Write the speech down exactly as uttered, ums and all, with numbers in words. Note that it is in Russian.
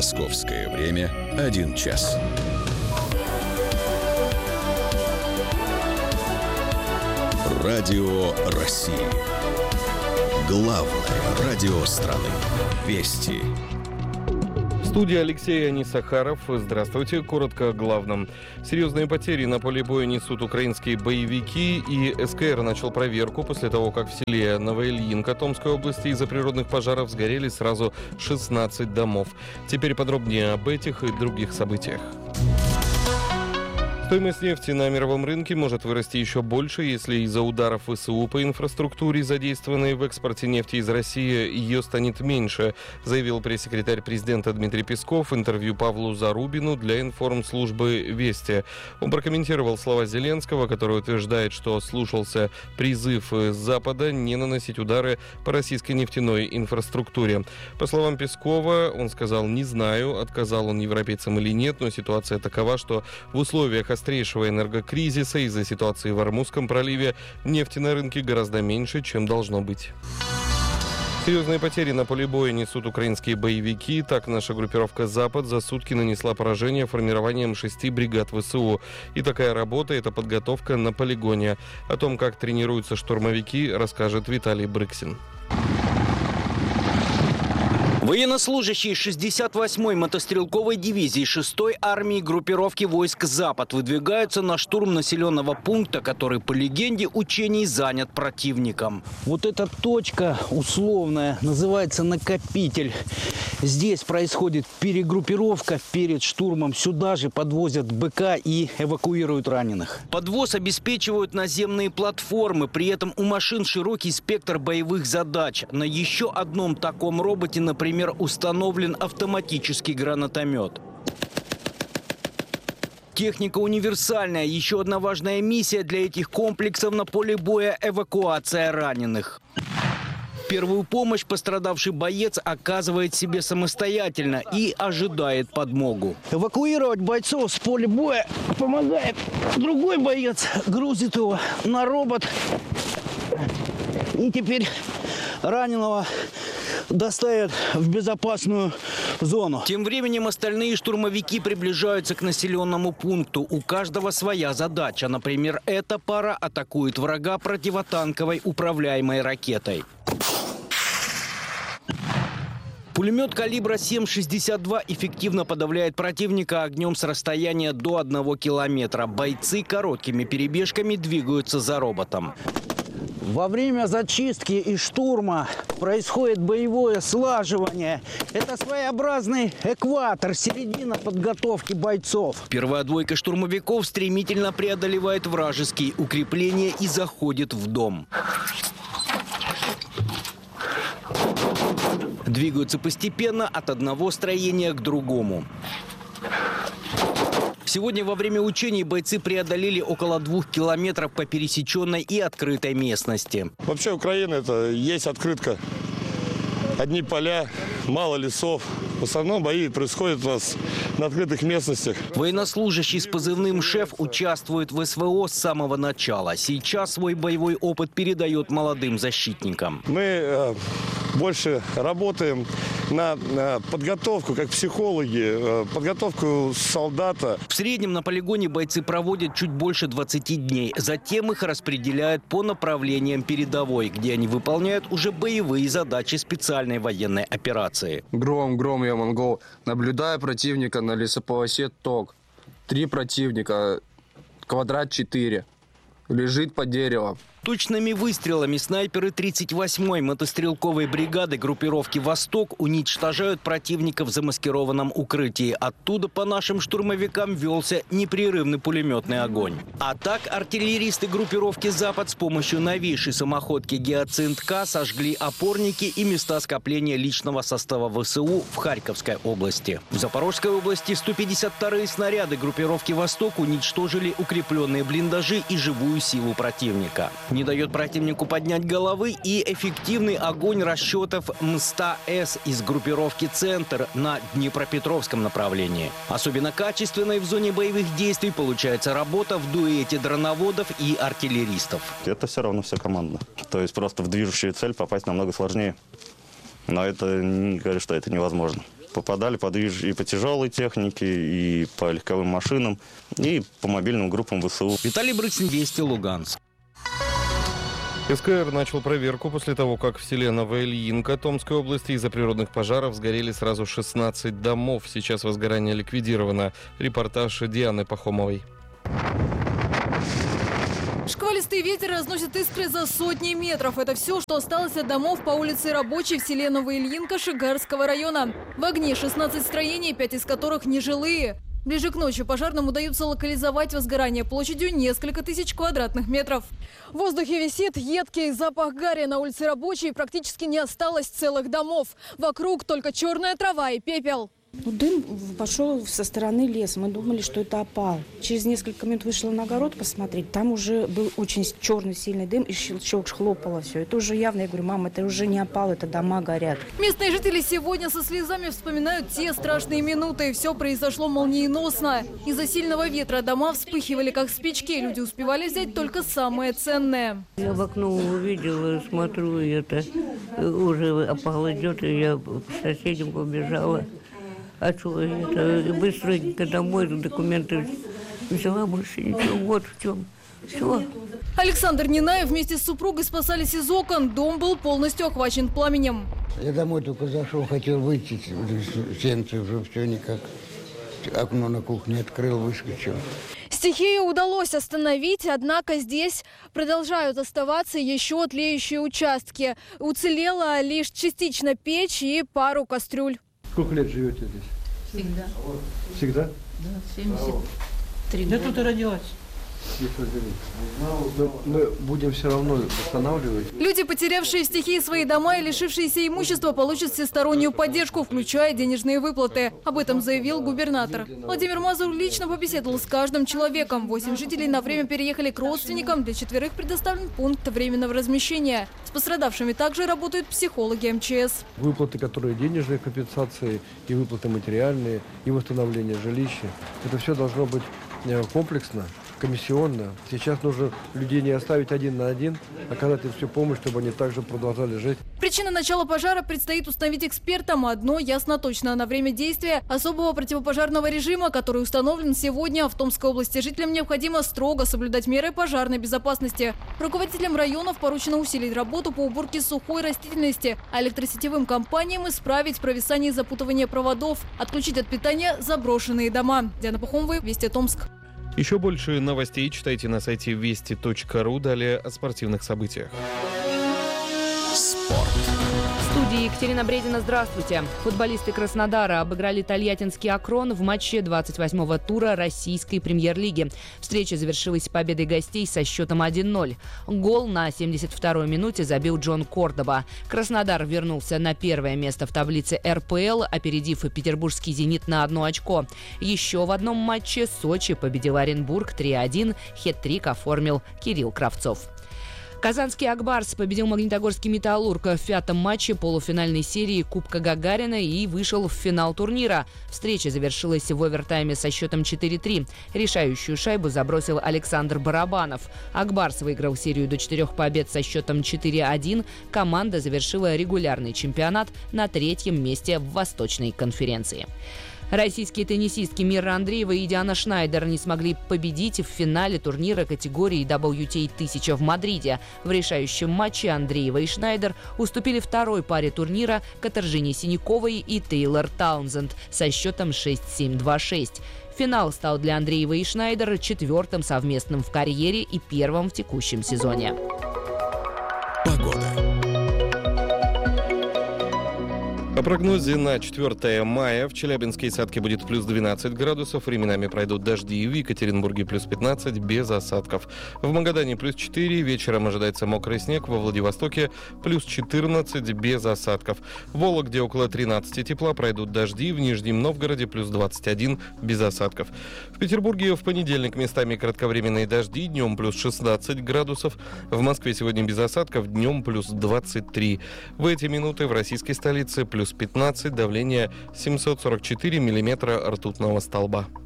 Московское время один час. Радио России. Главное радио страны. Вести. Студия Алексей Анисахаров. Здравствуйте. Коротко о главном. Серьезные потери на поле боя несут украинские боевики, и СКР начал проверку после того, как в селе Новоильинка Томской области из-за природных пожаров сгорели сразу шестнадцать домов. Теперь подробнее об этих и других событиях. Стоимость нефти на мировом рынке может вырасти еще больше, если из-за ударов ВСУ по инфраструктуре, задействованной в экспорте нефти из России, ее станет меньше, заявил пресс-секретарь президента Дмитрий Песков в интервью Павлу Зарубину для информслужбы «Вести». Он прокомментировал слова Зеленского, который утверждает, что слушался призыв с Запада не наносить удары по российской нефтяной инфраструктуре. По словам Пескова, он сказал: «Не знаю, отказал он европейцам или нет, но ситуация такова, что в условиях острейшего энергокризиса из-за ситуации в Ормузском проливе нефти на рынке гораздо меньше, чем должно быть». Серьезные потери на поле боя несут украинские боевики. Так, наша группировка «Запад» за сутки нанесла поражение формированием шести бригад ВСУ. И такая работа – это подготовка на полигоне. О том, как тренируются штурмовики, расскажет Виталий Брыксин. Военнослужащие шестьдесят восьмой мотострелковой дивизии шестой армии группировки войск «Запад» выдвигаются на штурм населенного пункта, который, по легенде учений, занят противником. Вот эта точка условная называется «Накопитель». Здесь происходит перегруппировка перед штурмом. Сюда же подвозят БК и эвакуируют раненых. Подвоз обеспечивают наземные платформы. При этом у машин широкий спектр боевых задач. На еще одном таком роботе, например, установлен автоматический гранатомет. Техника универсальная. Еще одна важная миссия для этих комплексов на поле боя – эвакуация раненых. Первую помощь пострадавший боец оказывает себе самостоятельно и ожидает подмогу. Эвакуировать бойцов с поля боя помогает другой боец. Грузит его на робот. И теперь раненого доставят в безопасную зону. Тем временем остальные штурмовики приближаются к населенному пункту. У каждого своя задача. Например, эта пара атакует врага противотанковой управляемой ракетой. Пулемет калибра семь шестьдесят два эффективно подавляет противника огнем с расстояния до одного километра. Бойцы короткими перебежками двигаются за роботом. Во время зачистки и штурма происходит боевое слаживание. Это своеобразный экватор, середина подготовки бойцов. Первая двойка штурмовиков стремительно преодолевает вражеские укрепления и заходит в дом. Двигаются постепенно от одного строения к другому. Сегодня во время учений бойцы преодолели около двух километров по пересеченной и открытой местности. Вообще Украина – это есть открытка. Одни поля, мало лесов. В основном бои происходят у нас на открытых местностях. Военнослужащий с позывным «Шеф» участвует в СВО с самого начала. Сейчас свой боевой опыт передает молодым защитникам. Мы э, больше работаем на, на подготовку, как психологи, э, подготовку солдата. В среднем на полигоне бойцы проводят чуть больше двадцати дней. Затем их распределяют по направлениям передовой, где они выполняют уже боевые задачи специальной военной операции. Гром, гром, я монгол. Наблюдаю противника на лесополосе ТОК. Три противника, квадрат четыре. Лежит под деревом. Точными выстрелами снайперы тридцать восьмой мотострелковой бригады группировки «Восток» уничтожают противника в замаскированном укрытии. Оттуда по нашим штурмовикам велся непрерывный пулеметный огонь. А так артиллеристы группировки «Запад» с помощью новейшей самоходки «Гиацинт-К» сожгли опорники и места скопления личного состава ВСУ в Харьковской области. В Запорожской области сто пятьдесят вторые снаряды группировки «Восток» уничтожили укрепленные блиндажи и живую силу противника. Не дает противнику поднять головы и эффективный огонь расчетов МСТА-С из группировки «Центр» на Днепропетровском направлении. Особенно качественной в зоне боевых действий получается работа в дуэте дроноводов и артиллеристов. Это все равно все командно. То есть просто в движущую цель попасть намного сложнее. Но это не говорю, что это невозможно. попадали подвиж и по тяжелой технике, и по легковым машинам, и по мобильным группам ВСУ. Виталий Брыксин, Вести, Луганск. СКР начал проверку после того, как в селе Новоильинка Томской области из-за природных пожаров сгорели сразу шестнадцать домов. Сейчас возгорание ликвидировано. Репортаж Дианы Пахомовой. Шквалистый ветер разносит искры за сотни метров. Это все, что осталось от домов по улице Рабочей в селе Новоильинка Шигарского района. В огне шестнадцать строений, пять из которых нежилые. Ближе к ночи пожарным удается локализовать возгорание площадью несколько тысяч квадратных метров. В воздухе висит едкий запах гари. На улице Рабочей практически не осталось целых домов. Вокруг только черная трава и пепел. Ну, дым пошел со стороны леса. Мы думали, что это опал. Через несколько минут вышла на огород посмотреть. Там уже был очень черный сильный дым и щелчок, хлопало все. Это уже явно, я говорю, мама, это уже не опал, это дома горят. Местные жители сегодня со слезами вспоминают те страшные минуты. Все произошло молниеносно. Из-за сильного ветра дома вспыхивали как спички. Люди успевали взять только самое ценное. Я в окно увидела, смотрю, и это уже опал идет, и я к соседям побежала. А что это? Быстренько домой документы взяла, больше ничего. Вот в чем. Все. Александр Нинаев вместе с супругой спасались из окон. Дом был полностью охвачен пламенем. Я домой только зашел, хотел выйти, сенцы уже все никак. Окно на кухне открыл, выскочил. Стихию удалось остановить, однако здесь продолжают оставаться еще тлеющие участки. Уцелела лишь частично печь и пару кастрюль. Сколько лет живете здесь? Всегда. Всегда? Да, семьдесят три года. Я тут и родилась. Но мы будем все равно восстанавливать. Люди, потерявшие в стихии свои дома и лишившиеся имущества, получат всестороннюю поддержку, включая денежные выплаты. Об этом заявил губернатор. Владимир Мазур лично побеседовал с каждым человеком. Восемь жителей на время переехали к родственникам. Для четверых предоставлен пункт временного размещения. С пострадавшими также работают психологи эм че эс. Выплаты, которые денежные компенсации, и выплаты материальные, и восстановление жилища. Это все должно быть комплексно, комиссионно. Сейчас нужно людей не оставить один на один, оказать им всю помощь, чтобы они также продолжали жить. Причина начала пожара предстоит установить экспертам. Одно ясно точно: на время действия особого противопожарного режима, который установлен сегодня в Томской области, жителям необходимо строго соблюдать меры пожарной безопасности. Руководителям районов поручено усилить работу по уборке сухой растительности, а электросетевым компаниям исправить провисание и запутывание проводов, отключить от питания заброшенные дома. Диана Пахомова, Вести, Томск. Еще больше новостей читайте на сайте вести точка ру. Далее о спортивных событиях. Спорт. В студии Екатерина Бредина. Здравствуйте. Футболисты Краснодара обыграли тольяттинский «Акрон» в матче двадцать восьмого тура российской премьер-лиги. Встреча завершилась победой гостей со счетом один ноль. Гол на семьдесят второй минуте забил Джон Кордоба. Краснодар вернулся на первое место в таблице эр пэ эл, опередив петербургский «Зенит» на одно очко. Еще в одном матче Сочи победил Оренбург три один. Хет-трик оформил Кирилл Кравцов. Казанский «Акбарс» победил Магнитогорский «Металлург» в пятом матче полуфинальной серии Кубка Гагарина и вышел в финал турнира. Встреча завершилась в овертайме со счетом четыре три. Решающую шайбу забросил Александр Барабанов. «Акбарс» выиграл серию до четырех побед со счетом четыре один. Команда завершила регулярный чемпионат на третьем месте в Восточной конференции. Российские теннисистки Мира Андреева и Диана Шнайдер не смогли победить в финале турнира категории дабл ю ти эй тысяча в Мадриде. В решающем матче Андреева и Шнайдер уступили второй паре турнира Катаржине Синяковой и Тейлор Таунзенд со счетом шесть семь два шесть. Финал стал для Андреева и Шнайдер четвертым совместным в карьере и первым в текущем сезоне. Погода. По прогнозе на четвёртое мая в Челябинске и Сатке будет плюс двенадцать градусов, временами пройдут дожди, в Екатеринбурге плюс пятнадцать, без осадков. В Магадане плюс четыре, вечером ожидается мокрый снег, во Владивостоке плюс четырнадцать, без осадков. В Вологде около тринадцати тепла, пройдут дожди, в Нижнем Новгороде плюс двадцать один, без осадков. В Петербурге в понедельник местами кратковременные дожди, днем плюс шестнадцать градусов, в Москве сегодня без осадков, днем плюс двадцать три. В эти минуты в российской столице плюс пятнадцать, давление семьсот сорок четыре миллиметра ртутного столба.